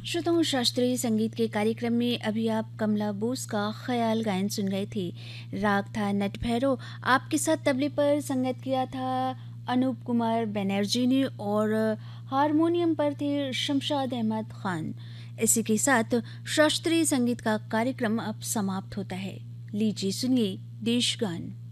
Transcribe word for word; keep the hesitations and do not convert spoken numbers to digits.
श्रोताओं, शास्त्रीय संगीत के कार्यक्रम में अभी आप कमला बोस का ख्याल गायन सुन रहे थे। राग था नटभैरव। आपके साथ तबले पर संगत किया था अनूप कुमार बनर्जी ने और हारमोनियम पर थे शमशाद अहमद खान। इसी के साथ शास्त्रीय संगीत का कार्यक्रम अब समाप्त होता है। लीजिए सुनिए देशगान।